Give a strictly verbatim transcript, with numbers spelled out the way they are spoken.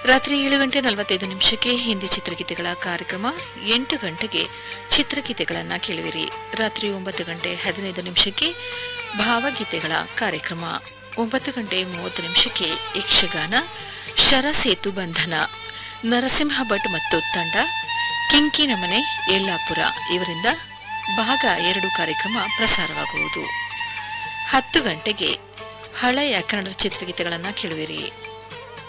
ರಾತ್ರಿ ಏಳು ಗಂಟೆ ನಲವತ್ತೈದು ನಿಮಿಷಕ್ಕೆ ಹಿಂದಿ ಚಿತ್ರಗೀತೆಗಳ ಕಾರ್ಯಕ್ರಮ. ಎಂಟು ಗಂಟೆಗೆ ಚಿತ್ರಗೀತೆಗಳನ್ನು ಕೇಳುವಿರಿ. ರಾತ್ರಿ ಒಂಬತ್ತು ಗಂಟೆ ಹದಿನೈದು ನಿಮಿಷಕ್ಕೆ ಭಾವಗೀತೆಗಳ ಕಾರ್ಯಕ್ರಮ. ಒಂಬತ್ತು ಗಂಟೆ ಮೂವತ್ತು ನಿಮಿಷಕ್ಕೆ ಯಕ್ಷಗಾನ ಶರಸೇತು ಬಂಧನ, ನರಸಿಂಹ ಭಟ್ ಮತ್ತು ತಂಡ, ಕಿಂಕಿನಮನೆ ಯಲ್ಲಾಪುರ ಇವರಿಂದ ಭಾಗ ಎರಡು ಕಾರ್ಯಕ್ರಮ ಪ್ರಸಾರವಾಗುವುದು. ಹತ್ತು ಗಂಟೆಗೆ ಹಳೆಯ ಕನ್ನಡ ಚಿತ್ರಗೀತೆಗಳನ್ನು ಕೇಳುವಿರಿ.